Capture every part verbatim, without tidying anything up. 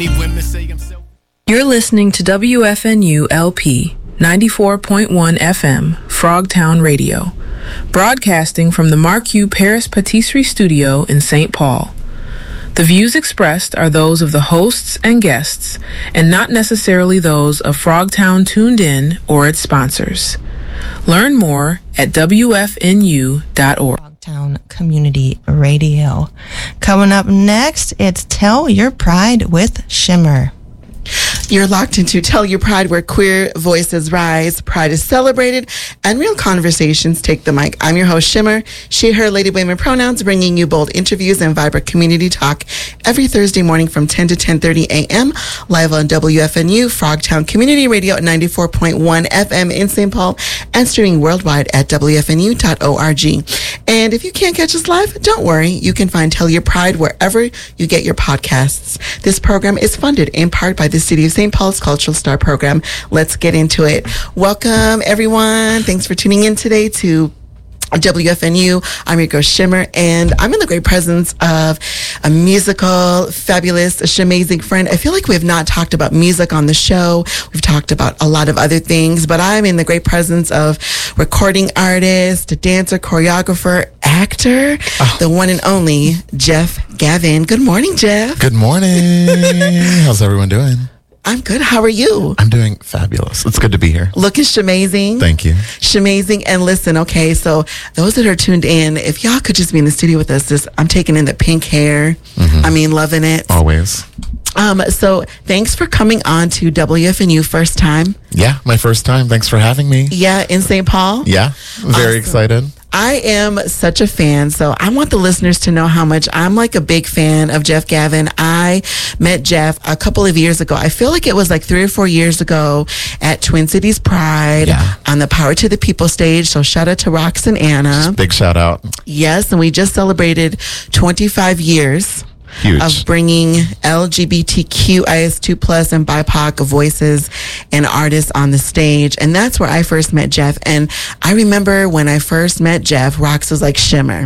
Many women say I'm so. You're listening to W F N U L P ninety-four point one F M, Frogtown Radio, broadcasting from the Marquis Paris Patisserie Studio in Saint Paul. The views expressed are those of the hosts and guests, and not necessarily those of Frogtown Tuned In or its sponsors. Learn more at W F N U dot org. Frogtown Community Radio. Coming up next, it's Tell Your Pride with Shimmer. You're locked into Tell Your Pride, where queer voices rise, pride is celebrated, and real conversations take the mic. I'm your host, Shimmer, she, her, lady, women pronouns, bringing you bold interviews and vibrant community talk every Thursday morning from ten to ten thirty a.m. live on W F N U, Frogtown Community Radio at ninety-four point one F M in Saint Paul, and streaming worldwide at W F N U dot org. And if you can't catch us live, don't worry. You can find Tell Your Pride wherever you get your podcasts. This program is funded in part by the City of Saint Paul's Cultural Star Program. Let's get into it. Welcome, everyone. Thanks for tuning in today to W F N U. I'm your girl Shimmer, and I'm in the great presence of a musical, fabulous, amazing friend. I feel like we have not talked about music on the show. We've talked about a lot of other things, but I'm in the great presence of recording artist, dancer, choreographer, actor, oh. the one and only Jeff Gavin. Good morning, Jeff. Good morning. How's everyone doing? I'm good. How are you? I'm doing fabulous. It's good to be here. Looking shamazing. Thank you. Shamazing. And listen, okay, so those that are tuned in, if y'all could just be in the studio with us, this, I'm taking in the pink hair. Mm-hmm. I mean, loving it. Always. Um, so thanks for coming on to W F N U first time. Yeah, my first time. Thanks for having me. Yeah, in Saint Paul. Yeah, very awesome. Excited. I am such a fan, so I want the listeners to know how much I'm like a big fan of Jeff Gavin. I met Jeff a couple of years ago. I feel like it was like three or four years ago at Twin Cities Pride yeah. on the Power to the People stage. So shout out to Rox and Anna. Just big shout out. Yes, and we just celebrated twenty-five years. Huge. Of bringing L G B T Q I S two plus and B I P O C voices and artists on the stage. And that's where I first met Jeff. And I remember when I first met Jeff, Rox was like, Shimmer,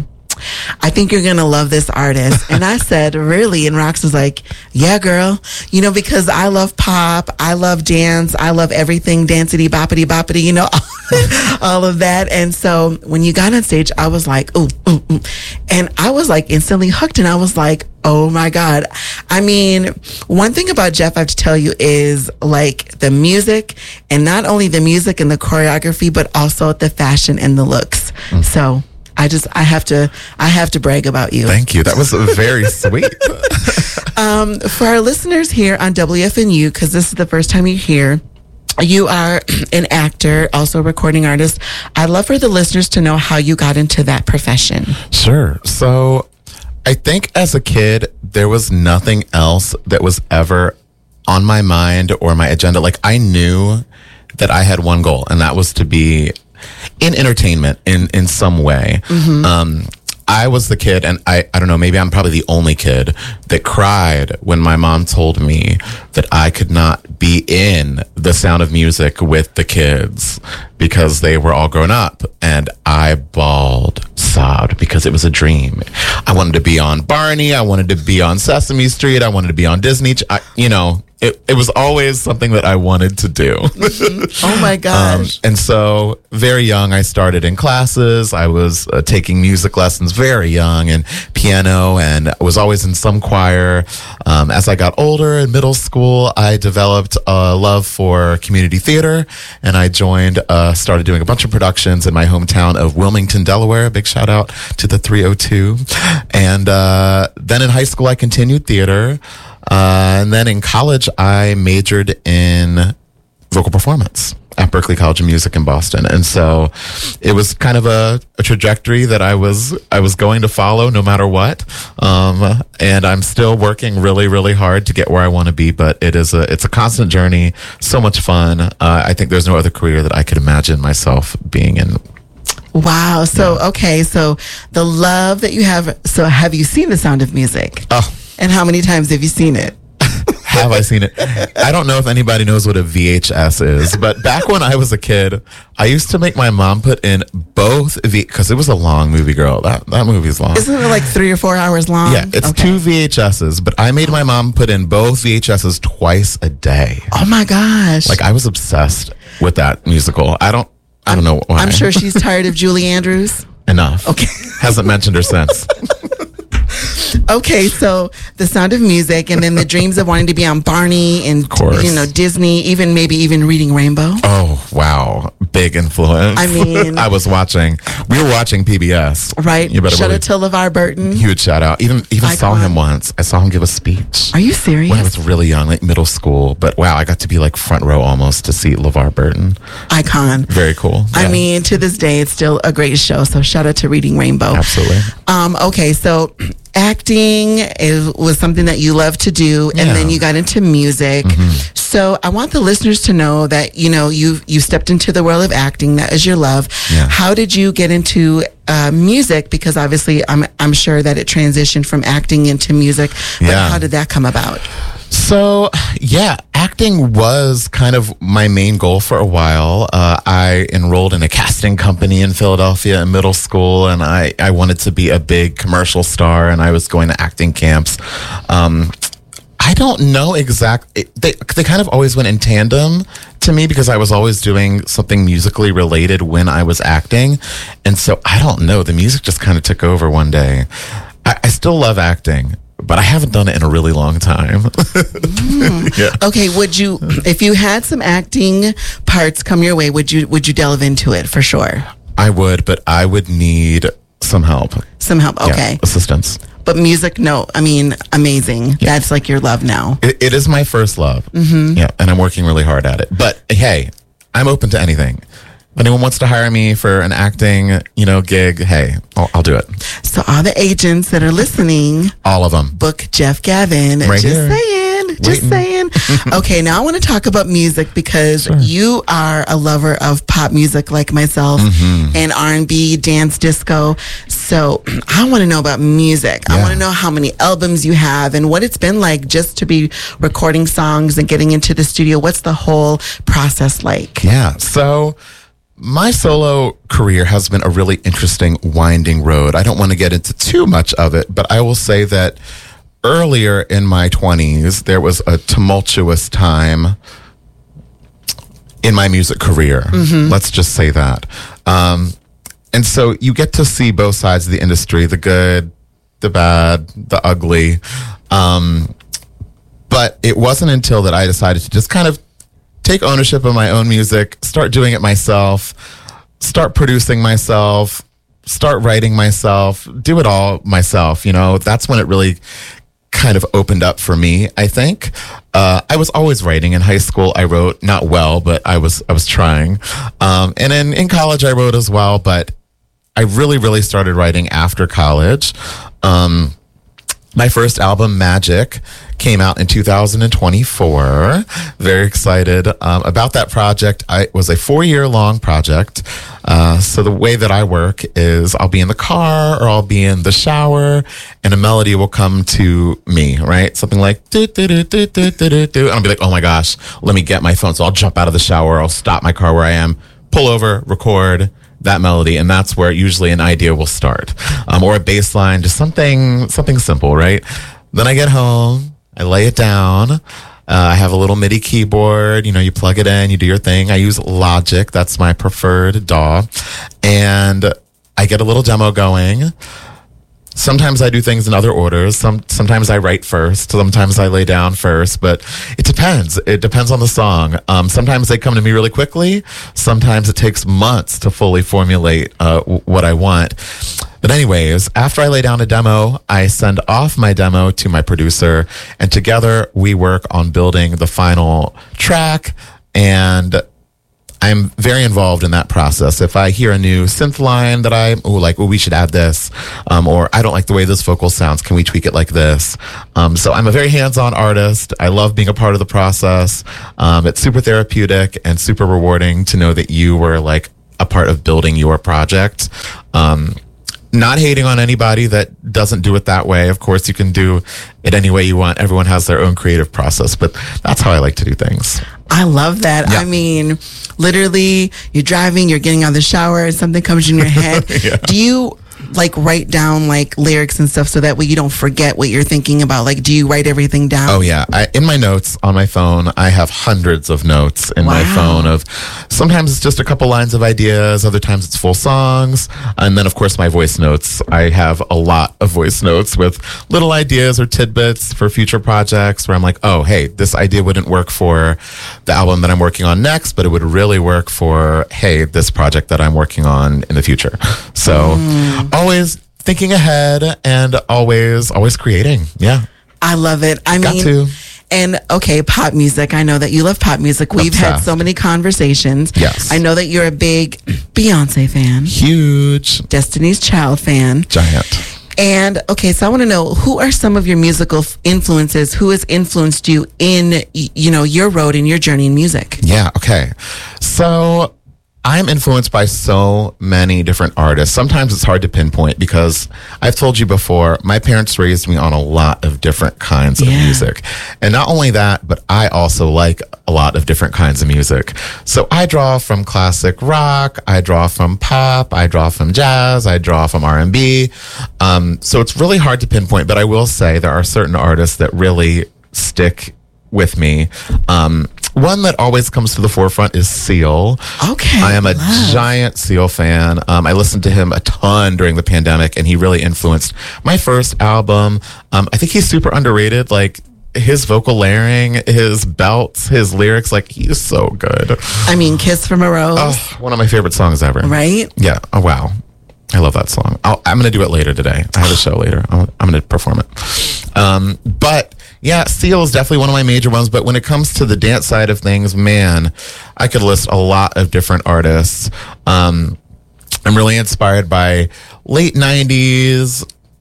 I think you're going to love this artist. And I said, really? And Rox was like, yeah, girl. You know, because I love pop. I love dance. I love everything. Dancity, boppity, boppity, you know, all of that. And so when you got on stage, I was like, ooh, ooh, ooh. And I was like instantly hooked. And I was like, oh my God. I mean, one thing about Jeff I have to tell you is like the music, and not only the music and the choreography, but also the fashion and the looks. Mm. So I just, I have to, I have to brag about you. Thank you. That was very sweet. um, for our listeners here on W F N U, because this is the first time you're here, you are an actor, also a recording artist. I'd love for the listeners to know how you got into that profession. Sure. So I think as a kid, there was nothing else that was ever on my mind or my agenda. Like I knew that I had one goal, and that was to be in entertainment in, in some way. Mm-hmm. Um, I was the kid, and I, I don't know, maybe I'm probably the only kid that cried when my mom told me that I could not be in The Sound of Music with the kids because they were all grown up. And I bawled, sobbed, because it was a dream. I wanted to be on Barney. I wanted to be on Sesame Street. I wanted to be on Disney. I, you know, it, it was always something that I wanted to do. Mm-hmm. Oh my gosh. Um, and so very young, I started in classes. I was uh, taking music lessons very young, and piano, and I was always in some choir. Um, as I got older in middle school, I developed a love for community theater, and I joined, uh, started doing a bunch of productions in my hometown of Wilmington, Delaware. Big shout out to the three oh two. And uh, then in high school, I continued theater. Uh, and then in college, I majored in vocal performance at Berklee College of Music in Boston. And so it was kind of a, a trajectory that I was I was going to follow no matter what. Um, and I'm still working really, really hard to get where I want to be. But it is a it's a constant journey, so much fun. Uh, I think there's no other career that I could imagine myself being in. Wow. So, yeah. Okay. So the love that you have. So have you seen The Sound of Music? Oh. And how many times have you seen it? Have I seen it? I don't know if anybody knows what a V H S is, but back when I was a kid, I used to make my mom put in both V because it was a long movie, girl. That that movie's long. Isn't it like three or four hours long? Yeah, it's Okay. two V H S's, but I made my mom put in both V H S's twice a day. Oh my gosh. Like I was obsessed with that musical. I don't I don't know why. I'm sure she's tired of Julie Andrews. Enough. Okay. Hasn't mentioned her since. Okay, so The Sound of Music, and then the dreams of wanting to be on Barney and course. you know Disney, even maybe even Reading Rainbow. Oh, wow. Big influence. I mean- I was watching, we were watching P B S. Right? You better Shout believe. out to LeVar Burton. Huge shout out. Even even saw Icon. him once. I saw him give a speech. Are you serious? When I was really young, like middle school. But wow, I got to be like front row almost to see LeVar Burton. Icon. Very cool. I Yeah. mean, to this day, it's still a great show. So shout out to Reading Rainbow. Absolutely. Um, okay, so acting is, was something that you love to do, and Yeah. then you got into music. So I want the listeners to know that you know you you stepped into the world of acting. That is your love. Yeah. How did you get into uh, music? Because obviously, I'm I'm sure that it transitioned from acting into music. But Yeah. how did that come about? So, yeah, acting was kind of my main goal for a while. Uh, I enrolled in a casting company in Philadelphia in middle school, and I, I wanted to be a big commercial star, and I was going to acting camps. Um, I don't know exactly. They, they kind of always went in tandem to me because I was always doing something musically related when I was acting. And so I don't know. The music just kind of took over one day. I, I still love acting, but I haven't done it in a really long time. Yeah. Okay, would you, if you had some acting parts come your way, would you would you delve into it for sure? I would, but I would need some help. Some help, Yeah, okay. assistance. But music, no, I mean, amazing. That's like your love now. It, it is my first love. Mm-hmm. Yeah, and I'm working really hard at it. But hey, I'm open to anything. If anyone wants to hire me for an acting, you know, gig, hey, I'll, I'll do it. So all the agents that are listening, All of them. book Jeff Gavin. Right just here. saying. Just Waiting. saying. Okay, now I want to talk about music because you are a lover of pop music like myself Mm-hmm. and R and B, dance, disco. So I want to know about music. I Yeah. want to know how many albums you have and what it's been like just to be recording songs and getting into the studio. What's the whole process like? Yeah. So my solo career has been a really interesting, winding road. I don't want to get into too much of it, but I will say that earlier in my twenties, there was a tumultuous time in my music career. Let's just say that. Um, and so you get to see both sides of the industry, the good, the bad, the ugly. Um, but it wasn't until that I decided to just kind of take ownership of my own music, start doing it myself, start producing myself, start writing myself, do it all myself. You know, that's when it really kind of opened up for me, I think. Uh, I was always writing. In high school, I wrote not well, but I was I was trying. Um, and in, in college, I wrote as well, but I really, really started writing after college. Um, my first album, Magic, came out in two thousand twenty-four. Very excited um, about that project. I, it was a four-year-long project. Uh, so the way that I work is I'll be in the car or I'll be in the shower and a melody will come to me, right? Something like, do, do, do, do, do, do, do, do. And I'll be like, oh my gosh, let me get my phone. So I'll jump out of the shower. I'll stop my car where I am, pull over, record that melody, and that's where usually an idea will start, um, or a bass line, just something something simple, right? Then I get home, I lay it down. Uh, I have a little MIDI keyboard. You know, you plug it in, you do your thing. I use Logic, that's my preferred D A W, and I get a little demo going. Sometimes I do things in other orders. Some sometimes I write first. Sometimes I lay down first. But it depends. It depends on the song. Um, sometimes they come to me really quickly. Sometimes it takes months to fully formulate uh, w- what I want. But anyways, after I lay down a demo, I send off my demo to my producer, and together we work on building the final track. And I'm very involved in that process. If I hear a new synth line that I, oh, like, oh, we should add this, um, or I don't like the way this vocal sounds, can we tweak it like this? Um, so I'm a very hands-on artist. I love being a part of the process. Um, it's super therapeutic and super rewarding to know that you were like a part of building your project. Um, not hating on anybody that doesn't do it that way. Of course, you can do it any way you want. Everyone has their own creative process, but that's how I like to do things. I love that. Yeah. I mean, literally, you're driving, you're getting out of the shower, and something comes in your head. Yeah. Do you like write down like lyrics and stuff so that way you don't forget what you're thinking about? Like, do you write everything down? Oh yeah, I, in my notes on my phone, I have hundreds of notes in my Wow. phone of, sometimes it's just a couple lines of ideas, other times it's full songs, and then of course my voice notes. I have a lot of voice notes with little ideas or tidbits for future projects where I'm like, oh hey, this idea wouldn't work for the album that I'm working on next, but it would really work for, hey, this project that I'm working on in the future. So Mm. always thinking ahead and always always creating. Yeah. I love it. I Got mean, to. and okay, pop music. I know that you love pop music. We've had Obsessed. so many conversations. Yes. I know that you're a big Beyonce fan, Huge. Destiny's Child fan. Giant. And okay, so I want to know, who are some of your musical f- influences? Who has influenced you in, y- you know, your road and your journey in music? Yeah. Okay. So I'm influenced by so many different artists. Sometimes it's hard to pinpoint because I've told you before, my parents raised me on a lot of different kinds of Yeah. music. And not only that, but I also like a lot of different kinds of music. So I draw from classic rock, I draw from pop, I draw from jazz, I draw from R and B. Um, so it's really hard to pinpoint, but I will say there are certain artists that really stick with me. Um, one that always comes to the forefront is Seal. Okay. I am a love. giant Seal fan. Um, I listened to him a ton during the pandemic, and he really influenced my first album. Um, I think he's super underrated. Like, his vocal layering, his belts, his lyrics, like, he is so good. I mean, Kiss from a Rose, Oh, one of my favorite songs ever. right? Yeah. Oh, wow. I love that song. I'll, I'm going to do it later today. I have a show later. I'll, I'm going to perform it. Um, but yeah, Seal is definitely one of my major ones. But when it comes to the dance side of things, man, I could list a lot of different artists. Um, I'm really inspired by late nineties,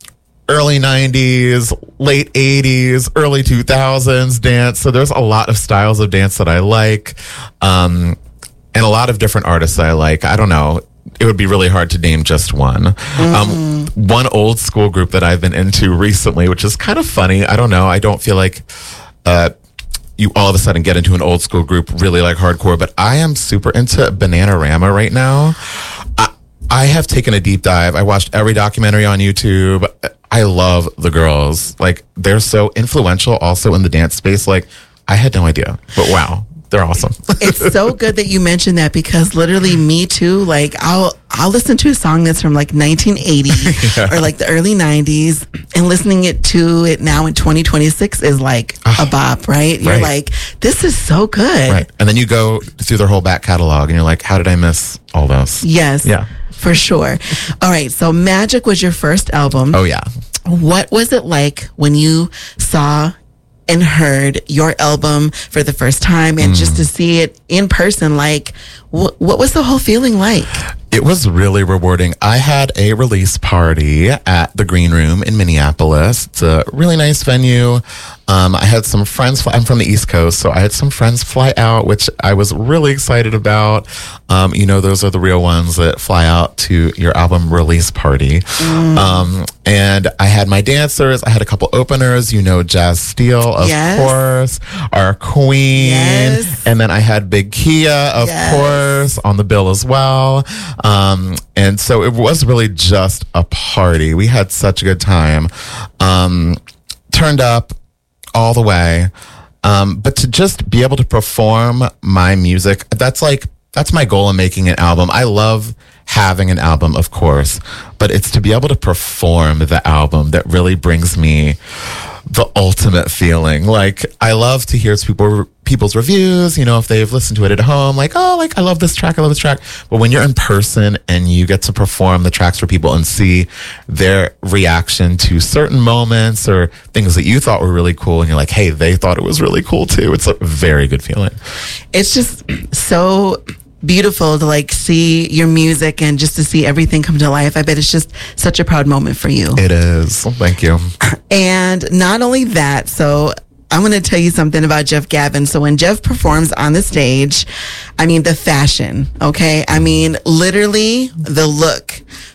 early nineties, late eighties, early two thousands dance. So there's a lot of styles of dance that I like. Um, and a lot of different artists that I like. I don't know. It would be really hard to name just one. Mm-hmm. Um, one old school group that I've been into recently, which is kind of funny. I don't know. I don't feel like uh, you all of a sudden get into an old school group really like hardcore, but I am super into Bananarama right now. I, I have taken a deep dive. I watched every documentary on YouTube. I love the girls. Like, they're so influential also in the dance space. Like, I had no idea, but wow. They're awesome. It's so good that you mentioned that, because literally me too, like I'll I'll listen to a song that's from like nineteen eighty Yeah. or like the early nineties, and listening it to it now in twenty twenty-six is like a bop, right? You're Right. like, this is so good. Right. And then you go through their whole back catalog and you're like, how did I miss all this? Yes. Yeah. For sure. All right. So Magic was your first album. Oh, yeah. What was it like when you saw and heard your album for the first time, and just to see it in person? Like, wh- what was the whole feeling like? It was really rewarding. I had a release party at the Green Room in Minneapolis. It's a really nice venue. Um, I had some friends, fly, I'm from the East Coast, so I had some friends fly out, which I was really excited about. Um, you know, those are the real ones that fly out to your album release party. Mm. Um, and I had my dancers. I had a couple openers, you know, Jazz Steele, of yes. course, our queen. Yes. And then I had Big Kia, of yes. course, on the bill as well. Um, and so it was really just a party. We had such a good time. Um, turned up all the way. Um, but to just be able to perform my music, that's like, that's my goal in making an album. I love having an album, of course, but it's to be able to perform the album that really brings me the ultimate feeling. Like, I love to hear people people's reviews, you know, if they've listened to it at home, like, oh, like, I love this track, I love this track. But when you're in person and you get to perform the tracks for people and see their reaction to certain moments or things that you thought were really cool, and you're like, hey, they thought it was really cool too. It's a very good feeling. It's just so beautiful to like see your music and just to see everything come to life. I bet it's just such a proud moment for you. It is. Thank you. And not only that, so I'm going to tell you something about Jeff Gavin. So when Jeff performs on the stage, I mean, the fashion, okay? I mean, literally the look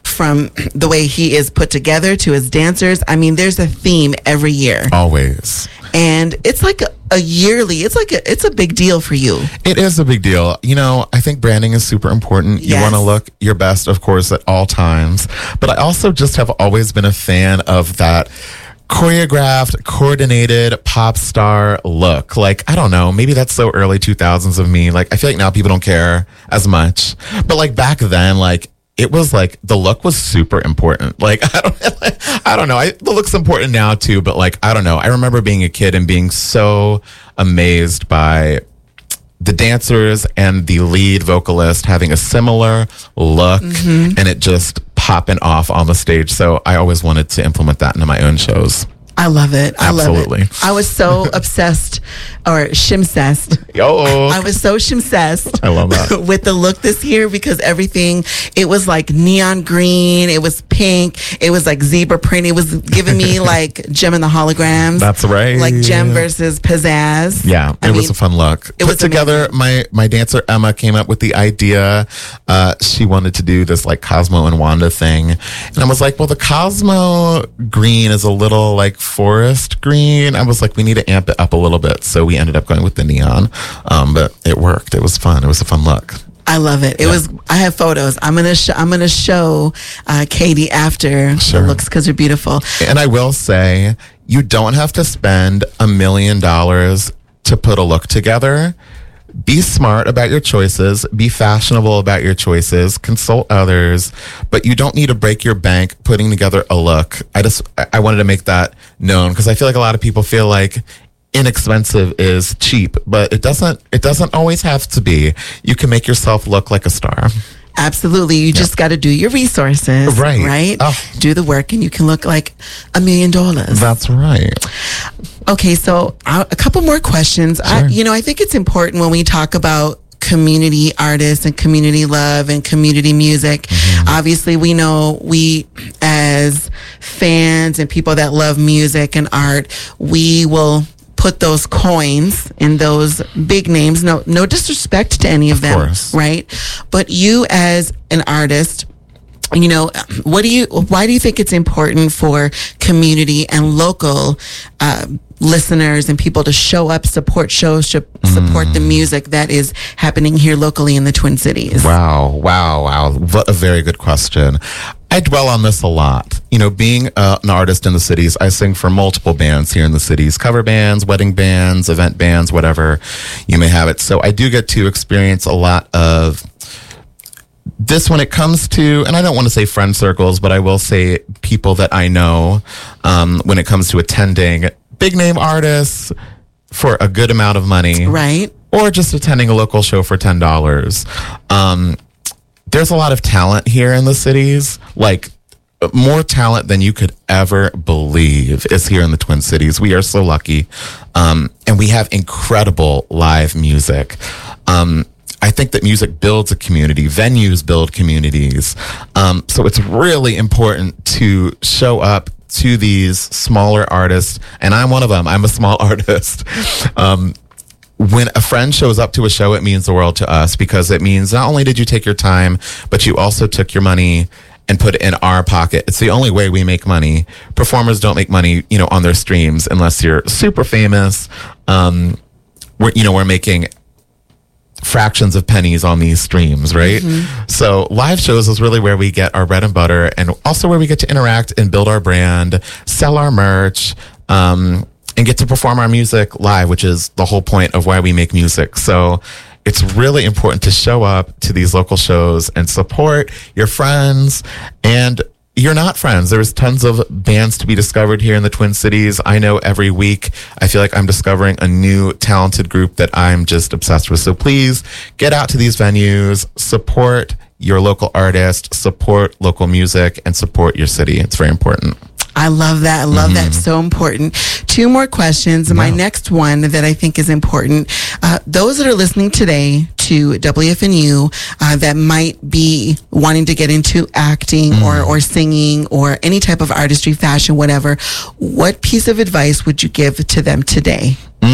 from the way he is put together to his dancers. I mean, there's a theme every year. Always. And it's like a, a yearly, it's like a, it's a big deal for you. It is a big deal. You know, I think branding is super important. You Yes. want to look your best, of course, at all times. But I also just have always been a fan of that choreographed, coordinated pop star look. Like, I don't know, maybe that's so early two thousands of me. Like, I feel like now people don't care as much. But like back then, like, it was like the look was super important. Like, I don't, I don't know. I, the look's important now too, but like, I don't know. I remember being a kid and being so amazed by the dancers and the lead vocalist having a similar look Mm-hmm. and it just popping off on the stage. So I always wanted to implement that into my own shows. I love it. I Absolutely. love it. I was so obsessed or shimsessed. Yo, I was so shimsessed I love that. with the look this year because everything, it was like neon green, it was pink, it was like zebra print, it was giving me like Gem and the Holograms. That's right. Like Gem versus Pizzazz. Yeah, I it was mean, a fun look. it Put was together, my my dancer Emma came up with the idea. Uh, she wanted to do this like Cosmo and Wanda thing, and I was like, well, the Cosmo green is a little like forest green. I was like, we need to amp it up a little bit, so we ended up going with the neon. Um, but it worked. It was fun. It was a fun look. I love it. It Yeah. was. I have photos. I'm gonna. Sh- I'm gonna show uh, Katie after Sure. the looks because they're beautiful. And I will say, you don't have to spend a million dollars to put a look together. Be smart about your choices. Be fashionable about your choices. Consult others, but you don't need to break your bank putting together a look. I just, I I wanted to make that known because I feel like a lot of people feel like inexpensive is cheap, but it doesn't, it doesn't always have to be. You can make yourself look like a star. Absolutely. You just got to do your resources. Right. Right. Oh. Do the work, and you can look like a million dollars. That's right. Okay, so uh, a couple more questions. I, Sure. you know, I think it's important when we talk about community artists and community love and community music. Mm-hmm. Obviously, we know we as fans and people that love music and art, we will put those coins in those big names. No, no disrespect to any of, Of them, course. right? But you as an artist, you know, what do you, why do you think it's important for community and local uh, listeners and people to show up, support shows, sh- support Mm. the music that is happening here locally in the Twin Cities? Wow, wow, wow. What a very good question. I dwell on this a lot. You know, being uh, an artist in the cities, I sing for multiple bands here in the cities, cover bands, wedding bands, event bands, whatever you may have it. So I do get to experience a lot of this when it comes to, and I don't want to say friend circles, but I will say people that I know um, when it comes to attending big name artists for a good amount of money. Right. Or just attending a local show for ten dollars. Um, there's a lot of talent here in the cities, like more talent than you could ever believe is here in the Twin Cities. We are so lucky. Um, and we have incredible live music. Um, I think that music builds a community. Venues build communities. Um, so it's really important to show up to these smaller artists. And I'm one of them. I'm a small artist. Um, when a friend shows up to a show, it means the world to us because it means not only did you take your time, but you also took your money and put it in our pocket. It's the only way we make money. Performers don't make money, you know, on their streams unless you're super famous. Um, we're, you know, we're making fractions of pennies on these streams, right? Mm-hmm. So live shows is really where we get our bread and butter and also where we get to interact and build our brand, sell our merch, um, and get to perform our music live, which is the whole point of why we make music. So it's really important to show up to these local shows and support your friends and you're not friends. There's tons of bands to be discovered here in the Twin Cities. I know every week I feel like I'm discovering a new talented group that I'm just obsessed with. So please get out to these venues, support your local artist, support local music, and support your city. It's very important. I love that. I love that. So important. Two more questions. My Yeah. next one that I think is important. Uh, those that are listening today to W F N U uh, that might be wanting to get into acting Mm. or, or singing or any type of artistry, fashion, whatever, what piece of advice would you give to them today?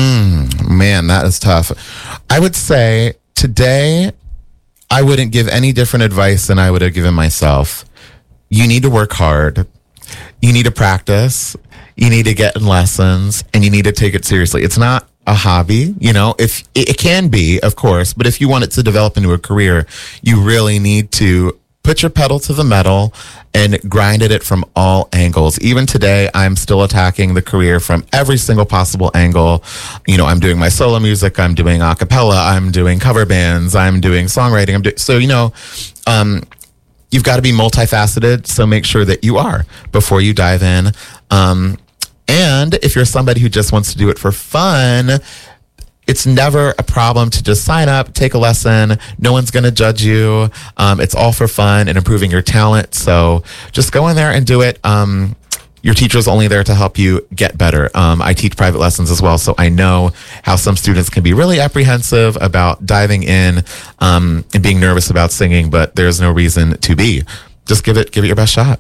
Mm, man, that is tough. I would say today, I wouldn't give any different advice than I would have given myself. you need to work hard. You need to practice. You need to get in lessons, and you need to take it seriously. It's not a hobby, you know, if it, it can be, of course, but if you want it to develop into a career, you really need to put your pedal to the metal and grind at it from all angles. Even today, I'm still attacking the career from every single possible angle. You know, I'm doing my solo music, I'm doing a cappella, I'm doing cover bands, I'm doing songwriting. I'm do- so, you know, um, you've got to be multifaceted. So make sure that you are before you dive in. Um, and if you're somebody who just wants to do it for fun, it's never a problem to just sign up, take a lesson. No one's going to judge you. Um, it's all for fun and improving your talent. So just go in there and do it. Um, your teacher's only there to help you get better. Um, I teach private lessons as well, so I know how some students can be really apprehensive about diving in um, and being nervous about singing, but there's no reason to be. Just give it, give it your best shot.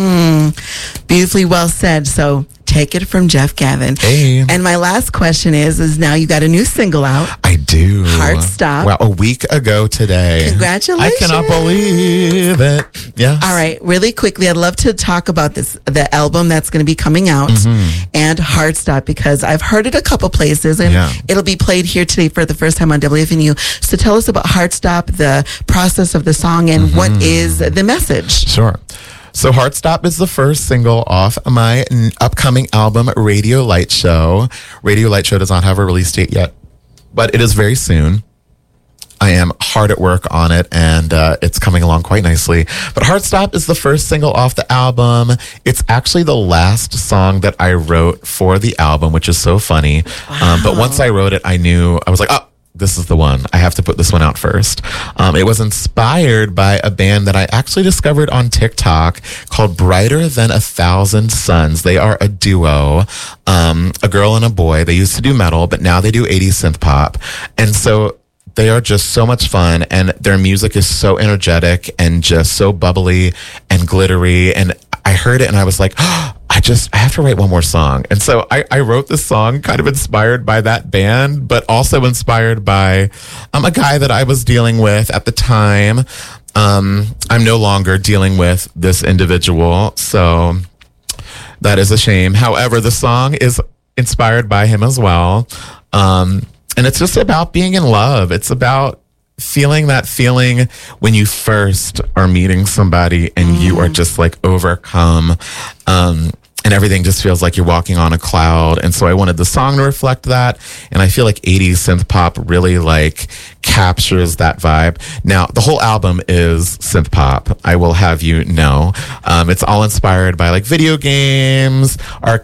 Mm, beautifully well said. So take it from Jeff Gavin. Hey. And my last question is, is now you got a new single out. I do. Heart Stop. Well, a week ago today. Congratulations. I cannot believe it. Yeah. All right. Really quickly, I'd love to talk about this, the album that's going to be coming out mm-hmm. and Heart Stop, because I've heard it a couple places and yeah. it'll be played here today for the first time on W F N U. So tell us about Heart Stop, the process of the song, and mm-hmm. what is the message? Sure. So Heart Stop is the first single off my n- upcoming album, Radio Light Show. Radio Light Show does not have a release date yet, but it is very soon. I am hard at work on it, and uh, it's coming along quite nicely. But Heart Stop is the first single off the album. It's actually the last song that I wrote for the album, which is so funny. Wow. Um, but once I wrote it, I knew, I was like, oh, this is the one. I have to put this one out first. Um, it was inspired by a band that I actually discovered on TikTok called Brighter Than a Thousand Suns. They are a duo, um, a girl and a boy. They used to do metal, but now they do eighties synth pop. And so they are just so much fun, and their music is so energetic and just so bubbly and glittery. And I heard it and I was like, oh, I just, I have to write one more song. And so I, I wrote this song kind of inspired by that band, but also inspired by um, a guy that I was dealing with at the time. Um, I'm no longer dealing with this individual, so that is a shame. However, the song is inspired by him as well. Um, and it's just about being in love. It's about feeling that feeling when you first are meeting somebody and mm. you are just like overcome, um, and everything just feels like you're walking on a cloud. And so I wanted the song to reflect that. And I feel like eighties synth pop really like captures that vibe. Now, the whole album is synth pop, I will have you know. Um, it's all inspired by like video games,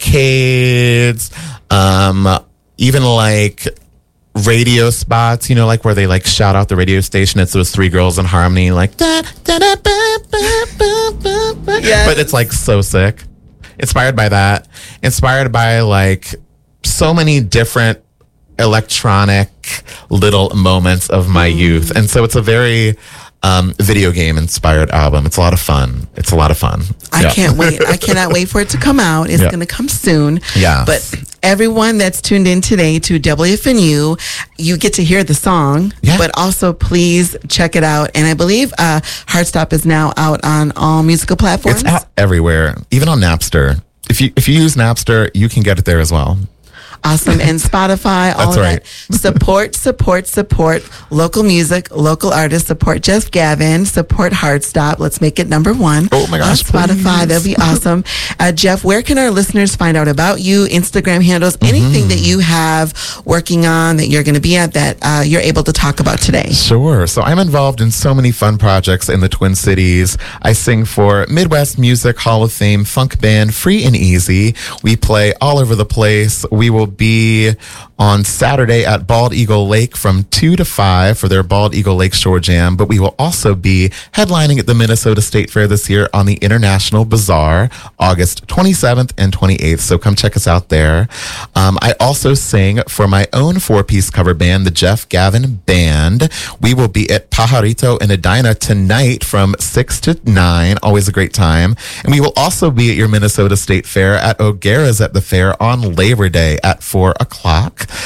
arcades, um, even like radio spots, you know, like where they like shout out the radio station. It's those three girls in harmony, like da, da, da, ba, ba, ba, ba, ba. Yes. But it's like so sick. Inspired by that. Inspired by like so many different electronic little moments of my mm. youth. And so it's a very um, video game inspired album. It's a lot of fun. It's a lot of fun. I yeah. can't wait. I cannot wait for it to come out. It's yeah. going to come soon. Yeah. But everyone that's tuned in today to W F N U, you get to hear the song, yeah. but also please check it out. And I believe uh, Heart Stop is now out on all musical platforms. It's out everywhere, even on Napster. If you if you use Napster, you can get it there as well. Awesome. And Spotify, all That's of right. that. Support, support, support local music, local artists. Support Jeff Gavin. Support Heart Stop. Let's make it number one. Oh my gosh, on Spotify. please. That'd be awesome. Uh, Jeff, where can our listeners find out about you? Instagram handles, anything mm-hmm. that you have working on that you're going to be at that uh, you're able to talk about today? Sure. So I'm involved in so many fun projects in the Twin Cities. I sing for Midwest Music Hall of Fame funk band Free and Easy. We play all over the place. We will be on Saturday at Bald Eagle Lake from two to five for their Bald Eagle Lake Shore Jam, but we will also be headlining at the Minnesota State Fair this year on the International Bazaar, August twenty-seventh and twenty-eighth, so come check us out there. Um, I also sing for my own four-piece cover band, the Jeff Gavin Band. We will be at Pajarito in Edina tonight from six to nine, always a great time, and we will also be at your Minnesota State Fair at O'Gara's at the fair on Labor Day at four o'clock.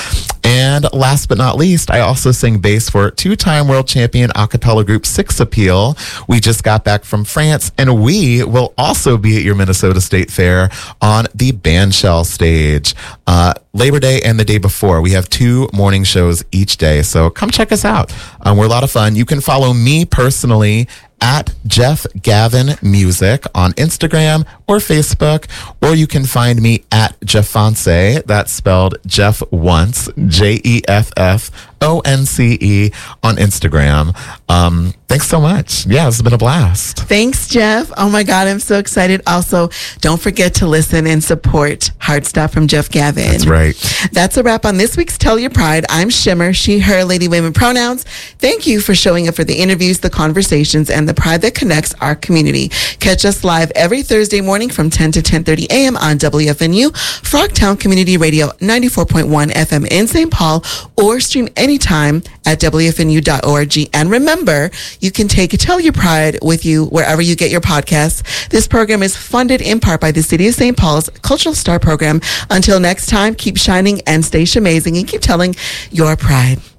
And last but not least, I also sing bass for two-time world champion a cappella group Six Appeal. We just got back from France, and we will also be at your Minnesota State Fair on the Bandshell stage. Uh, Labor Day and the day before. We have two morning shows each day, so come check us out. Um, we're a lot of fun. You can follow me personally at Jeff Gavin Music on Instagram or Facebook, or you can find me at Jeffonce. That's spelled Jeff Once, J E F F O N C E on Instagram. Um, thanks so much. Yeah, it's been a blast. Thanks, Jeff. Oh my God, I'm so excited. Also, don't forget to listen and support Hard Stuff from Jeff Gavin. That's right. That's a wrap on this week's Tell Your Pride. I'm Shimmer, she, her, lady, women pronouns. Thank you for showing up for the interviews, the conversations, and the pride that connects our community. Catch us live every Thursday morning from ten to ten thirty a.m. on W F N U, Frogtown Community Radio, ninety-four point one F M in Saint Paul, or stream anytime at W F N U dot org. And remember, you can take Tell Your Pride with you wherever you get your podcasts. This program is funded in part by the City of Saint Paul's Cultural Star Program. Until next time, keep shining and stay amazing and keep telling your pride.